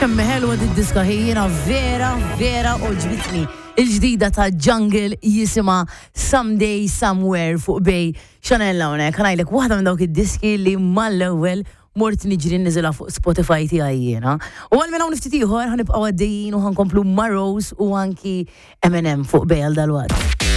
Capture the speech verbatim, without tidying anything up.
Kemm ħelwa d-diska ħejjina vera, vera oġbitni. Il-ġdida ta' Jungle jisima Someday Somewhere fuq bej Chanel hawnhekk. Ħanajlek waħda minn dawk id-diski li mal-ewwel mort niġri niżilha fuq Spotify tiegħi jiena. U għal minn hawn ftit ieħor ħanibqgħu għaddejjin u ħankomplu ma' Rose u anki M and M fuq bej għal dalwad.